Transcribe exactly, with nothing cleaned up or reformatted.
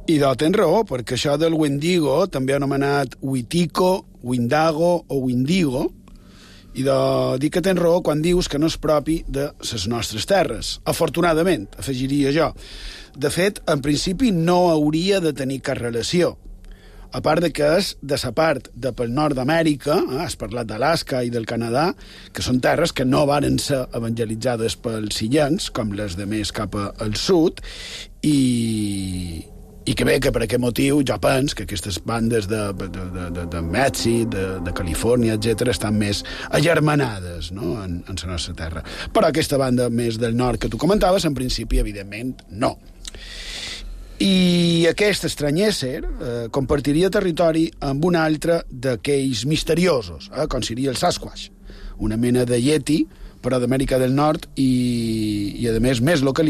I de tens raó, perquè això del Wendigo, també anomenat Witico, Windago o Windigo, i de dir que tens raó quan dius que no és propi de les nostres terres. Afortunadament, afegiria jo. De fet, en principi no hauria de tenir cap relació. A part de que és de la part de pel nord d'Amèrica, eh, has parlat d'Alaska i del Canadà, que són terres que no varen ser evangelitzades pels illencs, com les de més cap al sud, i... i que bé, que per aquest motiu jo penso que aquestes bandes de, de, de, de, de Mèxic, de, de Califòrnia, etcètera, estan més agermanades, no?, en, en la nostra terra. Però aquesta banda més del nord que tu comentaves, en principi, evidentment, no. I aquest estrany ésser eh, compartiria territori amb un altre d'aquells misteriosos, eh, com seria el Sasquatch, una mena de Yeti, però d'Amèrica del Nord i, i a més, més localitzat